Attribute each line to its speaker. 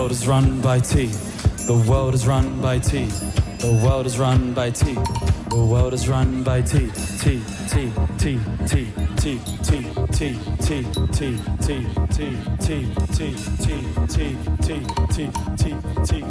Speaker 1: world is run by tea. The world is run by tea. The world is run by tea. The world is run by tea. Tea, tea, tea, tea, tea, tea, tea, tea, tea, tea, tea, tea, tea, tea, tea, tea, tea, tea, tea.